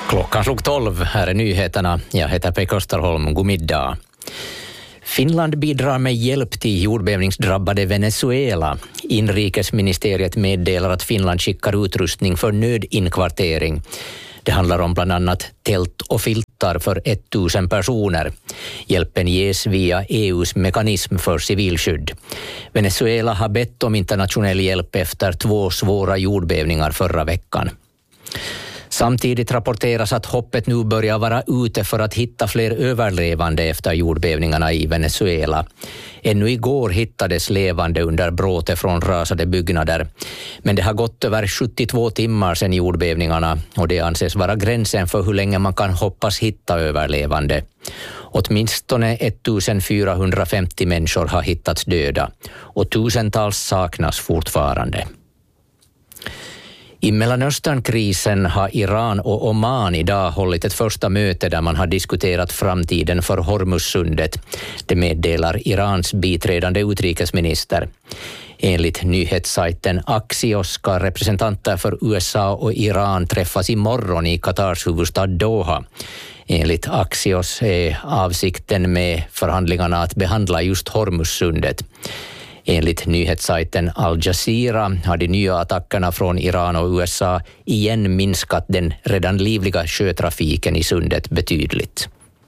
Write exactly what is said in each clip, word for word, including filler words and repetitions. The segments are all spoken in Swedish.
Klockan slog tolv, här är nyheterna. Jag heter Pekka Österholm, god middag. Finland bidrar med hjälp till jordbävningsdrabbade Venezuela. Inrikesministeriet meddelar att Finland skickar utrustning för nödinkvartering. Det handlar om bland annat tält och filtar för tusen personer. Hjälpen ges via E U:s mekanism för civilskydd. Venezuela har bett om internationell hjälp efter två svåra jordbävningar förra veckan. Samtidigt rapporteras att hoppet nu börjar vara ute för att hitta fler överlevande efter jordbävningarna i Venezuela. Ännu igår hittades levande under bråte från rasade byggnader. Men det har gått över sjuttiotvå timmar sedan jordbävningarna och det anses vara gränsen för hur länge man kan hoppas hitta överlevande. Åtminstone fjortonhundrafemtio människor har hittats döda och tusentals saknas fortfarande. I Mellanösternkrisen har Iran och Oman idag hållit ett första möte där man har diskuterat framtiden för Hormuzsundet. Det meddelar Irans biträdande utrikesminister. Enligt nyhetssajten Axios ska representanter för U S A och Iran träffas imorgon i Katars huvudstad Doha. Enligt Axios är avsikten med förhandlingarna att behandla just Hormuzsundet. Enligt nyhetssajten Al Jazeera har de nya attackerna från Iran och U S A igen minskat den redan livliga sjötrafiken i sundet betydligt.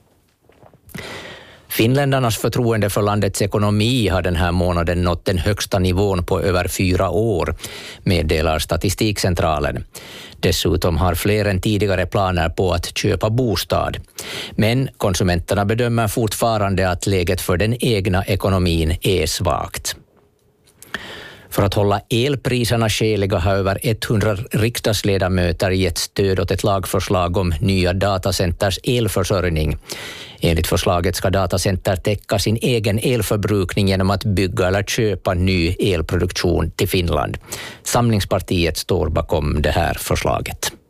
Finländarnas förtroende för landets ekonomi har den här månaden nått den högsta nivån på över fyra år, meddelar Statistikcentralen. Dessutom har fler än tidigare planer på att köpa bostad. Men konsumenterna bedömer fortfarande att läget för den egna ekonomin är svagt. För att hålla elpriserna skäliga har över hundra riksdagsledamöter gett stöd åt ett lagförslag om nya datacenters elförsörjning. Enligt förslaget ska datacenter täcka sin egen elförbrukning genom att bygga eller köpa ny elproduktion till Finland. Samlingspartiet står bakom det här förslaget.